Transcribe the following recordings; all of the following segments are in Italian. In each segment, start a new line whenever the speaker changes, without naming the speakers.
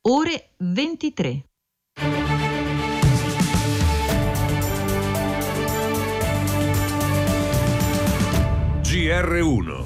ore 23.
GR1.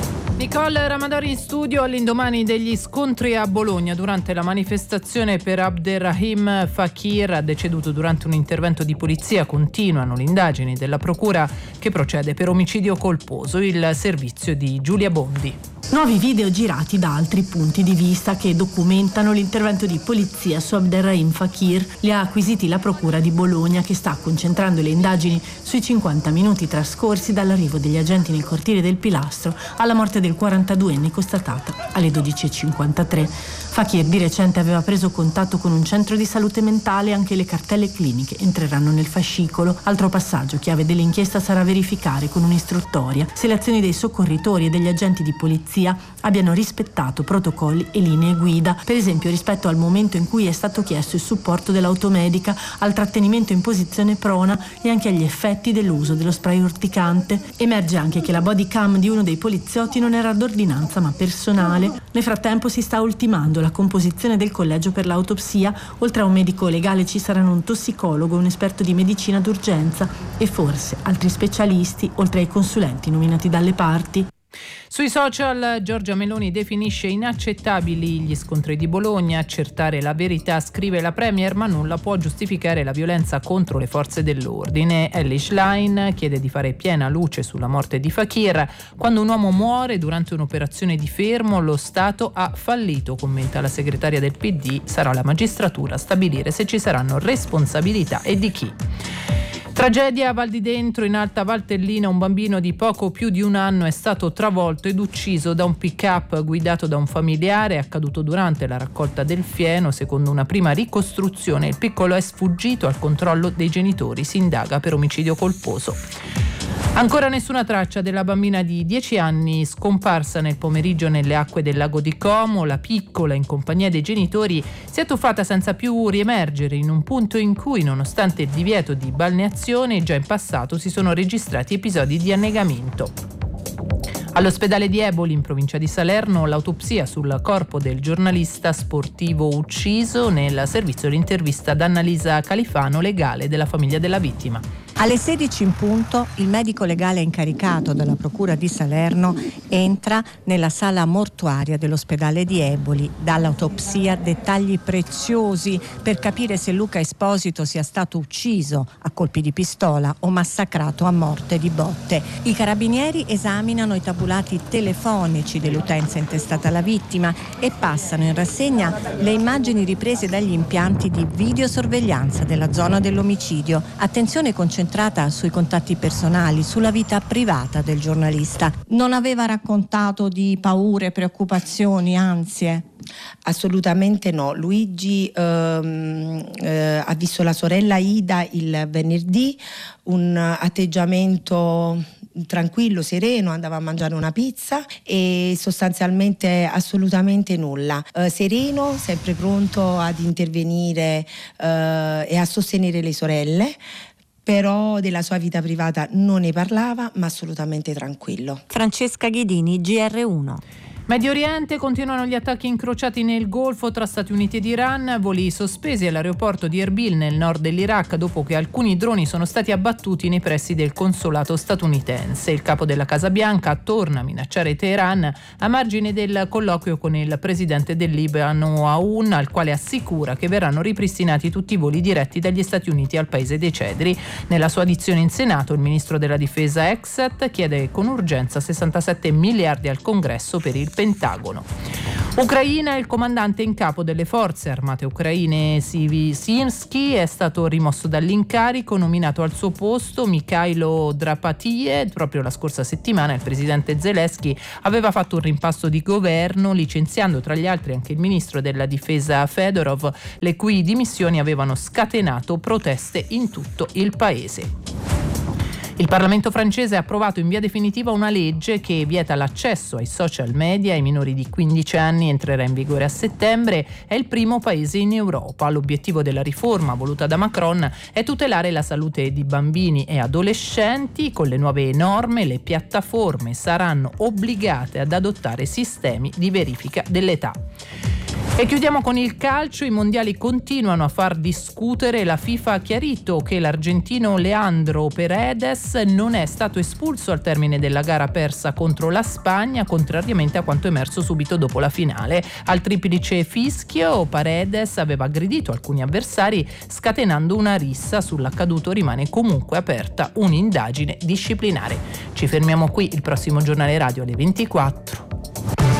Nicole Ramadori in studio all'indomani degli scontri a Bologna durante la manifestazione per Abderrahim Fakir, deceduto durante un intervento di polizia. Continuano le indagini della procura che procede per omicidio colposo. Il servizio di Giulia Bondi.
Nuovi video girati da altri punti di vista che documentano l'intervento di polizia su Abderrahim Fakir li ha acquisiti la procura di Bologna, che sta concentrando le indagini sui 50 minuti trascorsi dall'arrivo degli agenti nel cortile del Pilastro alla morte del 42enne constatata alle 12:53. Fakir di recente aveva preso contatto con un centro di salute mentale, anche le cartelle cliniche entreranno nel fascicolo. Altro passaggio chiave dell'inchiesta sarà verificare con un'istruttoria se le azioni dei soccorritori e degli agenti di polizia abbiano rispettato protocolli e linee guida, per esempio rispetto al momento in cui è stato chiesto il supporto dell'automedica, al trattenimento in posizione prona e anche agli effetti dell'uso dello spray urticante. Emerge anche che la body cam di uno dei poliziotti non era d'ordinanza ma personale. Nel frattempo si sta ultimando la composizione del collegio per l'autopsia. Oltre a un medico legale ci saranno un tossicologo, un esperto di medicina d'urgenza e forse altri specialisti, oltre ai consulenti nominati dalle parti.
Sui social Giorgia Meloni definisce inaccettabili gli scontri di Bologna. Accertare la verità, scrive la Premier, ma nulla può giustificare la violenza contro le forze dell'ordine. Elly Schlein chiede di fare piena luce sulla morte di Fakir. Quando un uomo muore durante un'operazione di fermo, lo Stato ha fallito, commenta la segretaria del PD. Sarà la magistratura a stabilire se ci saranno responsabilità e di chi. Tragedia a Val di Dentro, in Alta Valtellina. Un bambino di poco più di un anno è stato travolto ed ucciso da un pick-up guidato da un familiare. È accaduto durante la raccolta del fieno. Secondo una prima ricostruzione, il piccolo è sfuggito al controllo dei genitori. Si indaga per omicidio colposo. Ancora nessuna traccia della bambina di 10 anni scomparsa nel pomeriggio nelle acque del lago di Como. La piccola, in compagnia dei genitori, si è tuffata senza più riemergere in un punto in cui, nonostante il divieto di balneazione, già in passato si sono registrati episodi di annegamento. All'ospedale di Eboli, in provincia di Salerno, l'autopsia sul corpo del giornalista sportivo ucciso. Nel servizio l'intervista ad Annalisa Califano, legale della famiglia della vittima.
Alle 16 in punto il medico legale incaricato dalla Procura di Salerno entra nella sala mortuaria dell'ospedale di Eboli. Dall'autopsia dettagli preziosi per capire se Luca Esposito sia stato ucciso a colpi di pistola o massacrato a morte di botte. I carabinieri esaminano i tabulati telefonici dell'utenza intestata alla vittima e passano in rassegna le immagini riprese dagli impianti di videosorveglianza della zona dell'omicidio. Attenzione concentrata sui contatti personali, sulla vita privata del giornalista. Non aveva raccontato di paure, preoccupazioni, ansie?
Assolutamente no. Luigi ha visto la sorella Ida il venerdì, un atteggiamento tranquillo, sereno, andava a mangiare una pizza e sostanzialmente assolutamente nulla. Sereno, sempre pronto ad intervenire e a sostenere le sorelle. Però della sua vita privata non ne parlava, ma assolutamente tranquillo.
Francesca Ghidini, GR1.
Medio Oriente, continuano gli attacchi incrociati nel Golfo tra Stati Uniti ed Iran. Voli sospesi all'aeroporto di Erbil nel nord dell'Iraq dopo che alcuni droni sono stati abbattuti nei pressi del consolato statunitense. Il capo della Casa Bianca torna a minacciare Teheran a margine del colloquio con il presidente del Libano Aoun, al quale assicura che verranno ripristinati tutti i voli diretti dagli Stati Uniti al paese dei cedri. Nella sua audizione in Senato, il ministro della difesa Exat chiede con urgenza 67 miliardi al Congresso per il Pentagono. Ucraina, il comandante in capo delle forze armate ucraine Syrsky è stato rimosso dall'incarico, nominato al suo posto Mikhailo Drapatie. Proprio la scorsa settimana il presidente Zelensky aveva fatto un rimpasto di governo, licenziando tra gli altri anche il ministro della difesa Fedorov, le cui dimissioni avevano scatenato proteste in tutto il paese. Il Parlamento francese ha approvato in via definitiva una legge che vieta l'accesso ai social media ai minori di 15 anni, entrerà in vigore a settembre, è il primo paese in Europa. L'obiettivo della riforma voluta da Macron è tutelare la salute di bambini e adolescenti. Con le nuove norme le piattaforme saranno obbligate ad adottare sistemi di verifica dell'età. E chiudiamo con il calcio. I mondiali continuano a far discutere. La FIFA ha chiarito che l'argentino Leandro Paredes non è stato espulso al termine della gara persa contro la Spagna, contrariamente a quanto emerso subito dopo la finale. Al triplice fischio Paredes aveva aggredito alcuni avversari, scatenando una rissa. Sull'accaduto rimane comunque aperta un'indagine disciplinare. Ci fermiamo qui, il prossimo giornale radio alle 24.